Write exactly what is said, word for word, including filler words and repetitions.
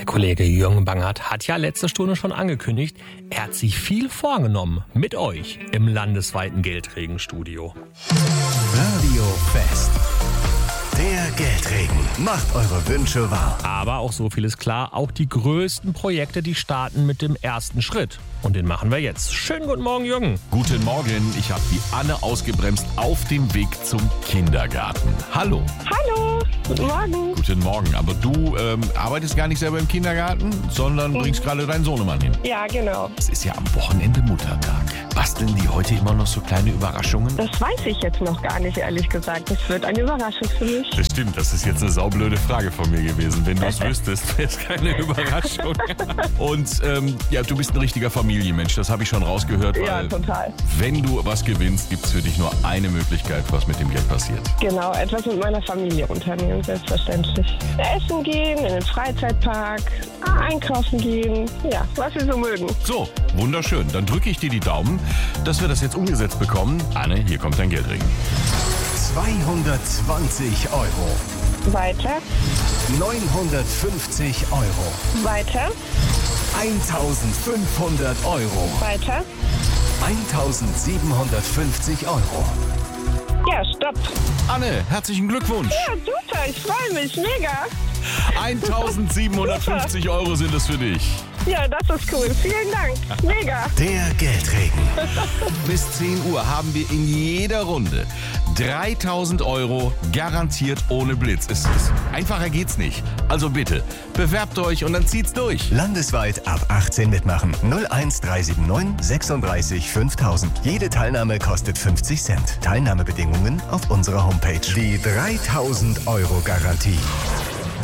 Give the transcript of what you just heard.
Kollege Jürgen Bangert hat ja letzte Stunde schon angekündigt, er hat sich viel vorgenommen mit euch im landesweiten Geldregenstudio. Radio Fest. Der Geldregen macht eure Wünsche wahr. Aber auch so viel ist klar, auch die größten Projekte, die starten mit dem ersten Schritt. Und den machen wir jetzt. Schönen guten Morgen, Jürgen. Guten Morgen, ich habe die Anne ausgebremst auf dem Weg zum Kindergarten. Hallo. Hallo, guten Morgen. Guten Morgen, aber du ähm, arbeitest gar nicht selber im Kindergarten, sondern bringst gerade deinen Sohnemann hin. Ja, genau. Es ist ja am Wochenende Muttertag. Basteln die heute immer noch so kleine Überraschungen? Das weiß ich jetzt noch gar nicht, ehrlich gesagt. Das wird eine Überraschung für mich. Das stimmt, das ist jetzt eine saublöde Frage von mir gewesen. Wenn du es wüsstest, wäre es keine Überraschung. Und ähm, ja, du bist ein richtiger Familienmensch, das habe ich schon rausgehört. Ja, weil total. Wenn du was gewinnst, gibt es für dich nur eine Möglichkeit, was mit dem Geld passiert. Genau, etwas mit meiner Familie unternehmen, selbstverständlich. Essen gehen, in den Freizeitpark, einkaufen gehen, ja, was wir so mögen. So, wunderschön. Dann drücke ich dir die Daumen, dass wir das jetzt umgesetzt bekommen. Anne, hier kommt dein Geldregen. zweihundertzwanzig Euro. Weiter, neunhundertfünfzig Euro. weiter, eintausendfünfhundert Euro. weiter. eintausendsiebenhundertfünfzig Euro. Ja, stopp. Anne, herzlichen Glückwunsch. Ja, super, ich freue mich, mega. eintausendsiebenhundertfünfzig Euro sind es für dich. Ja, das ist cool, vielen Dank, mega. Der Geldregen. Bis zehn Uhr haben wir in jeder Runde dreitausend Euro garantiert ohne Blitz. Es ist, einfacher geht's nicht. Also bitte, bewerbt euch und dann zieht's durch. Landesweit ab achtzehn mitmachen. null eins drei sieben neun sechsunddreißig fünftausend. Jede Teilnahme kostet fünfzig Cent. Teilnahmebedingungen auf unserer Homepage. Die dreitausend Euro Garantie.